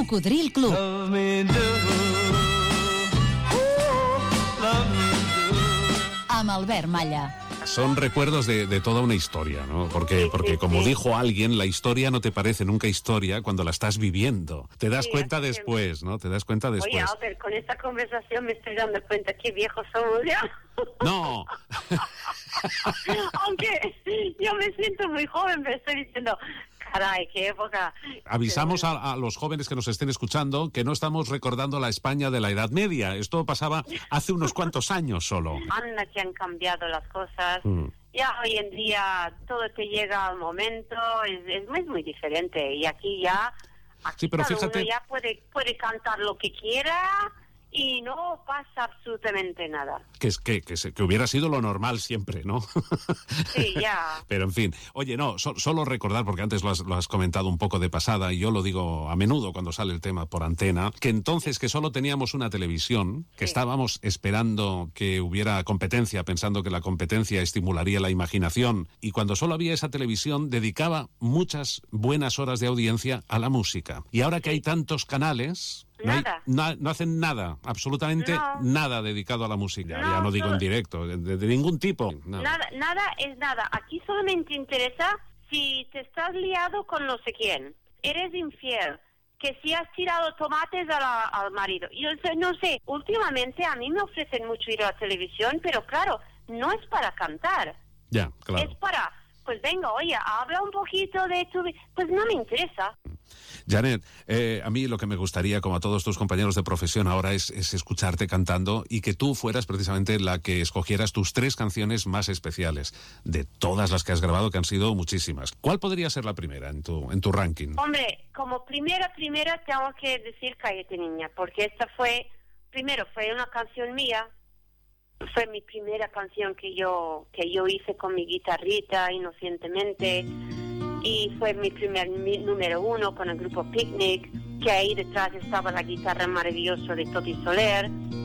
Cocodril Club. Love me do. Love me do. Amb Albert Malla. Son recuerdos de toda una historia, ¿no? Porque como dijo alguien, la historia no te parece nunca historia cuando la estás viviendo. Te das cuenta después, ¿no? Te das cuenta después. Oye, Albert, con esta conversación me estoy dando cuenta que viejos somos ya. No. Aunque yo me siento muy joven, pero estoy diciendo, caray, qué época. Avisamos a los jóvenes que nos estén escuchando que no estamos recordando la España de la Edad Media. Esto pasaba hace unos cuantos años solo. Anda que han cambiado las cosas. Ya hoy en día todo te llega al momento, es muy diferente. Y aquí ya, Sí, pero cada fíjate, uno ya puede cantar lo que quiera y no pasa absolutamente nada. que hubiera sido lo normal siempre, ¿no? Sí, ya. Pero en fin, oye, no, solo recordar, porque antes lo has comentado un poco de pasada, y yo lo digo a menudo cuando sale el tema por antena, que entonces que solo teníamos una televisión, que estábamos esperando que hubiera competencia, pensando que la competencia estimularía la imaginación, y cuando solo había esa televisión, dedicaba muchas buenas horas de audiencia a la música. Y ahora que hay tantos canales... No hacen nada, absolutamente nada dedicado a la música. Ya no digo en directo, de ningún tipo. Nada es nada. Aquí solamente interesa si te estás liado con no sé quién, eres infiel, que si has tirado tomates al marido. Yo no sé, últimamente a mí me ofrecen mucho ir a la televisión, pero claro, no es para cantar. Ya, claro. Es para, pues venga, oye, habla un poquito de tu... Pues no me interesa. Janet, a mí lo que me gustaría, como a todos tus compañeros de profesión ahora, es escucharte cantando y que tú fueras precisamente la que escogieras tus 3 canciones más especiales de todas las que has grabado, que han sido muchísimas. ¿Cuál podría ser la primera en tu ranking? Hombre, como primera tengo que decir Cállate Niña, porque esta fue una canción mía, fue mi primera canción que yo hice con mi guitarrita inocentemente. Y fue mi primer número 1 con el grupo Picnic, que ahí detrás estaba la guitarra maravillosa de Toti Soler.